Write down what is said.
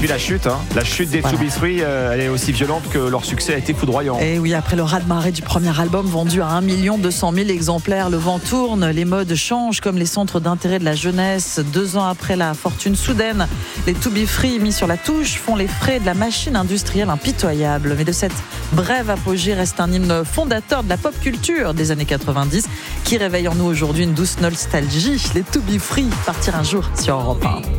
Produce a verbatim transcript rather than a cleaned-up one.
puis la chute, hein. la chute des Voilà. To Be Free, euh, elle est aussi violente que leur succès a été foudroyant. Et oui, après le raz-de-marée du premier album vendu à un million deux cent mille exemplaires, le vent tourne, les modes changent comme les centres d'intérêt de la jeunesse. Deux ans après la fortune soudaine, les To Be Free mis sur la touche font les frais de la machine industrielle impitoyable. Mais de cette brève apogée reste un hymne fondateur de la pop culture des années quatre-vingt-dix qui réveille en nous aujourd'hui une douce nostalgie. Les To Be Free, partir un jour sur Europe un.